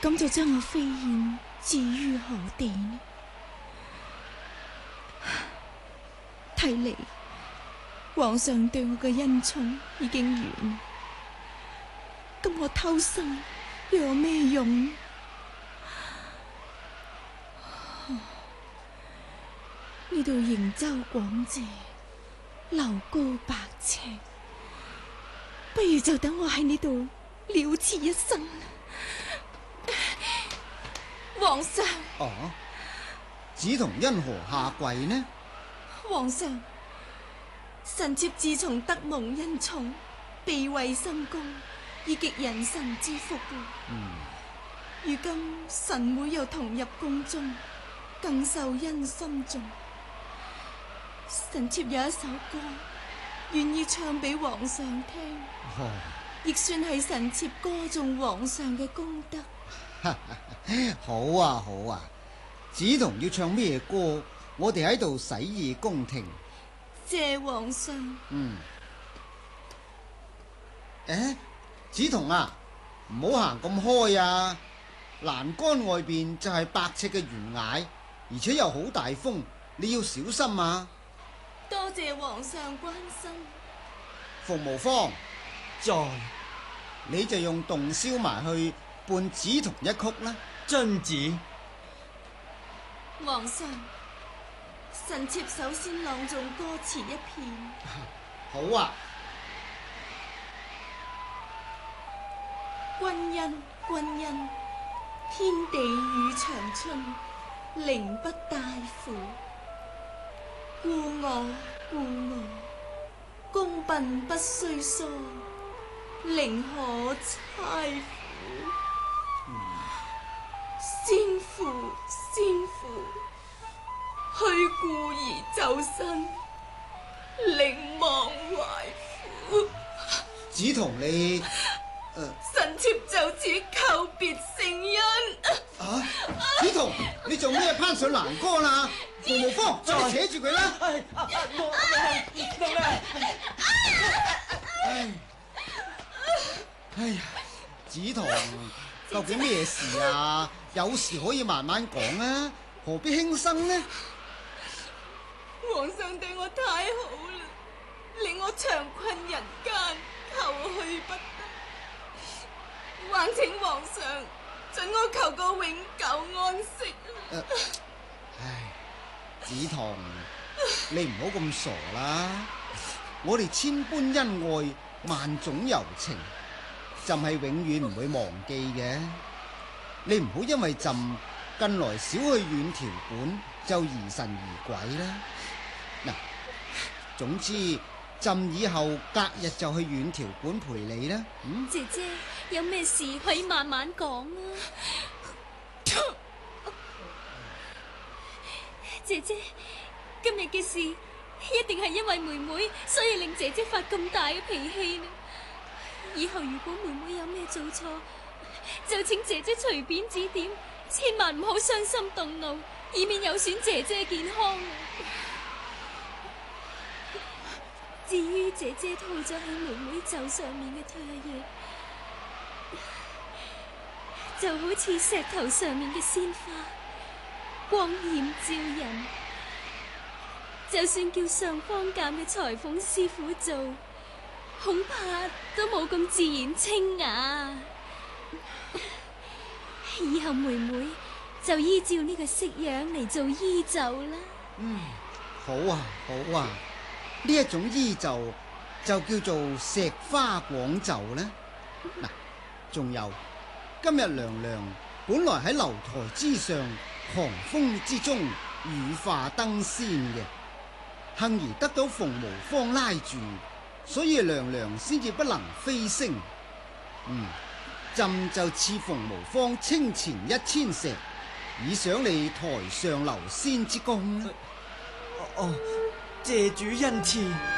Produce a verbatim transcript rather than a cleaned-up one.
咁就將我飛燕置於何地呢？睇嚟皇上對我嘅恩寵已經完，咁我偷生又有咩用？呢度瀛洲廣謝，樓高百尺，不如就等我喺呢度了此一生。皇上， 哦，梓潼因何下跪呢？ 皇上，臣妾自從得蒙恩寵，地位甚高，已極人臣之福。 嗯， 如今臣妹又同入宮中，更受恩深重。臣妾有一首歌，願意唱俾皇上聽， 哦， 亦算係臣妾歌頌皇上嘅功德。 好啊好啊，梓潼要唱咩歌？我哋喺度洗耳恭聽。 謝皇上。 嗯。誒，梓潼啊，唔好行咁開啊！欄杆外邊就係百尺嘅懸崖，而且又好大風，你要小心啊！ 多謝皇上關心。 服無方， 在， 你就用洞簫埋去伴梓潼一曲啦。 遵旨。 皇上，臣妾首先朗誦歌詞一片。 好啊。 君恩君恩，天地與長春，靈不帶負。故我故我，公笨不須疏，寧可差苦。先父先父，虛故而就身，寧忘懷苦。 梓潼你，呃、 臣妾就此叩別聖恩。 啊，梓潼，你做咩攀上欄杆啦？服無方，再扯住佢啦！ 哎哎呀，梓潼，究竟咩事啊？有事可以慢慢講啊，何必輕生呢？ 皇上對我太好啦，令我長困人間，求去不得。還請皇上准我求個永久安息。 呃、唉，梓潼，你唔好咁傻啦！我哋千般恩愛，萬種柔情，朕係永遠唔會忘記嘅。你唔好因為朕近來少去遠條館，就疑神疑鬼啦。嗱，總之朕以後隔日就去遠條館陪你啦。嗯， 姐姐有咩事可以慢慢講啊。姐姐，今日嘅事一定係因為妹妹，所以令姐姐發咁大嘅脾氣呢。以後如果妹妹有咩做錯，就請姐姐隨便指點，千萬唔好傷心動怒，以免有損姐姐健康。至於姐姐套咗喺妹妹袖上面嘅唾液，就好似石頭上面嘅鮮花，光艷照人。就算叫上方鑑嘅裁縫師傅做，恐怕都冇咁自然清雅。以後妹妹就依照呢個式樣嚟做衣袖啦。 嗯，好啊，好啊。呢一種衣袖就叫做石花廣袖呢。嗱，仲有今日娘娘本來喺樓台之上，寒風之中羽化登仙嘅，幸而得到馮無方拉住，所以娘娘先至不能飛升。嗯，朕就賜馮無方清錢一千石，以賞你台上流仙之功。 哦，謝主恩賜。